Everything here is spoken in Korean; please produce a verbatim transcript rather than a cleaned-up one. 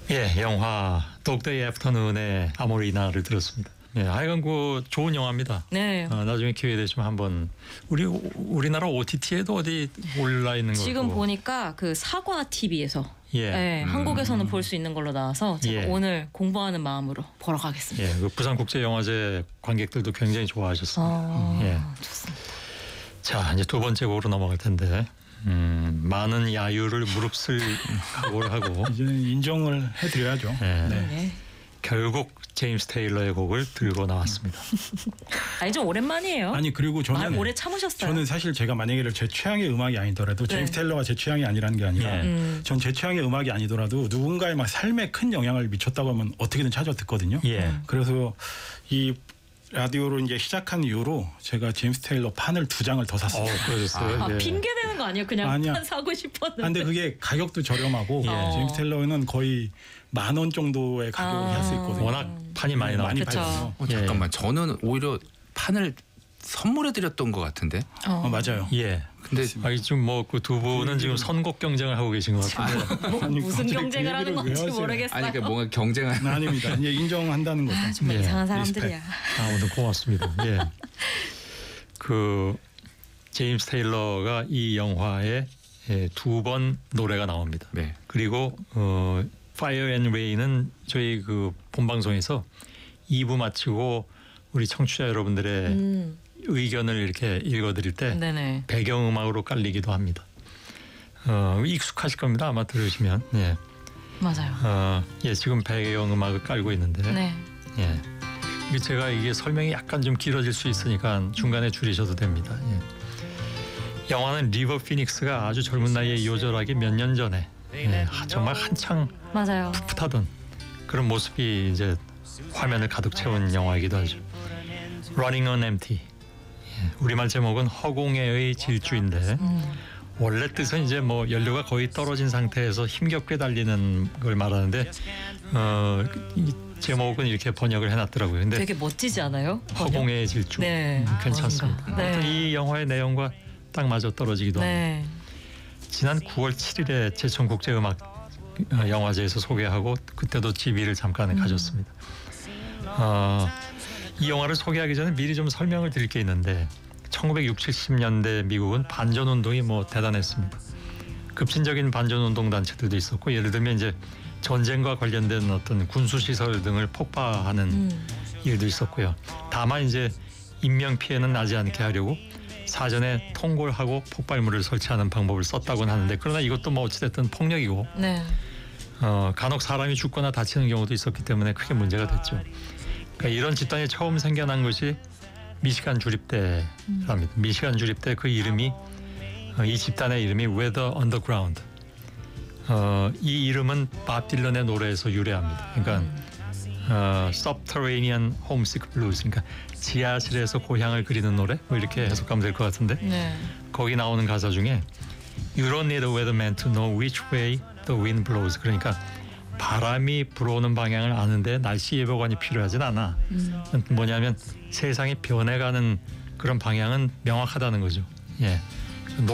예, 영화 독데이 애프터눈의 아모리나를 들었습니다. 예, 하여간 그 좋은 영화입니다. 네. 어, 나중에 기회 되시면 한번 우리 우리나라 오티티에도 어디 올라 있는 거 지금 보니까 그 사과 티비에서 예, 네, 음. 한국에서는 볼 수 있는 걸로 나와서 제가 예. 오늘 공부하는 마음으로 보러 가겠습니다. 예, 그 부산국제영화제 관객들도 굉장히 좋아하셨습니다. 아, 예. 좋습니다. 자, 이제 두 번째 곡으로 넘어갈 텐데 음, 많은 야유를 무릅쓸 각오를 하고 이제는 인정을 해드려야죠. 예, 네. 결국 제임스 테일러의 곡을 들고 나왔습니다. 아니 좀 오랜만이에요. 아니 그리고 말 저는 오래 참으셨어요. 저는 사실 제가 만약에 제 취향의 음악이 아니더라도 네. 제임스 테일러가 제 취향이 아니라는 게 아니라 예. 음. 전 제 취향의 음악이 아니더라도 누군가의 막 삶에 큰 영향을 미쳤다고 하면 어떻게든 찾아 듣거든요. 예, 그래서 이 라디오로 이제 시작한 이후로 제가 제임스 테일러 판을 두 장을 더 어, 샀어요. 그러셨어요. 아, 예. 핑계 대는 거 아니에요? 그냥 아니야. 판 사고 싶었는데. 아, 근데 그게 가격도 저렴하고 예. 제임스 테일러는 거의 만 원 정도의 가격을 아. 할 수 있거든요. 워낙 판이 많이 나오니까. 많이 그쵸. 팔려서. 어, 예. 잠깐만 저는 오히려 판을 선물해 드렸던 것 같은데. 어. 어, 맞아요. 예. 근데 아니 지금 뭐 그 두 분은 지금 선곡 경쟁을 하고 계신 것 같은데. 뭐, 아니, 무슨 갑자기 경쟁을 그 하는 얘기를 건지 왜 하세요? 모르겠어요. 아니 그러니까 뭔가 경쟁하는 아닙니다. 이제 인정한다는 거죠. 아, 정말 예. 이상한 사람들이야. 아무튼 고맙습니다. 예. 그 제임스 테일러가 이 영화에 예, 두 번 노래가 나옵니다. 네. 그리고 어 Fire and Rain은 저희 그 본방송에서 이 부 마치고 우리 청취자 여러분들의 음, 의견을 이렇게 읽어드릴 때 네네. 배경음악으로 깔리기도 합니다. 어, 익숙하실 겁니다. 아마 들으시면. 예. 맞아요. 어, 예, 지금 배경음악을 깔고 있는데. 네. 예. 이게 제가 이게 설명이 약간 좀 길어질 수 있으니까 중간에 줄이셔도 됩니다. 예. 영화는 리버 피닉스가 아주 젊은 나이에 요절하게 몇 년 전에 예, 정말 한창 맞아요. 풋풋하던 그런 모습이 이제 화면을 가득 채운 영화이기도 하죠. Running on Empty. 예, 우리말 제목은 허공에의 질주인데 음, 원래 뜻은 이제 뭐 연료가 거의 떨어진 상태에서 힘겹게 달리는 걸 말하는데 어, 이 제목은 이렇게 번역을 해놨더라고요. 근데 되게 멋지지 않아요? 허공의 질주. 네. 음, 괜찮습니다. 네. 아무튼 이 영화의 내용과 딱 맞아 떨어지기도 합니다. 네. 지난 구월 칠일에 제천국제음악 영화제에서 소개하고 그때도 지비를 잠깐 가졌습니다. 어, 이 영화를 소개하기 전에 미리 좀 설명을 드릴 게 있는데 천구백육십, 칠십년대 미국은 반전운동이 뭐 대단했습니다. 급진적인 반전운동 단체들도 있었고 예를 들면 이제 전쟁과 관련된 어떤 군수시설 등을 폭파하는 음, 일도 있었고요. 다만 이제 인명 피해는 나지 않게 하려고 사전에 통고를 하고 폭발물을 설치하는 방법을 썼다고는 하는데 그러나 이것도 뭐 어찌됐든 폭력이고 네. 어, 간혹 사람이 죽거나 다치는 경우도 있었기 때문에 크게 문제가 됐죠. 그러니까 이런 집단이 처음 생겨난 것이 미시간 주립대랍니다. 미시간 주립대 그 이름이 어, 이 집단의 이름이 Weather Underground. 어, 이 이름은 밥 딜런의 노래에서 유래합니다. 그러니까 어, Subterranean Homesick Blues. 그러니까 지하실에서 고향을 그리는 노래 뭐 이렇게 해석하면 될 것 같은데 네. 거기 나오는 가사 중에 You don't need a weatherman to know which way the wind blows. 그러니까 바람이 불어오는 방향을 아는데 날씨 예보관이 필요하진 않아. 음. 뭐냐면 세상이 변해가는 그런 방향은 명확하다는 거죠. 예.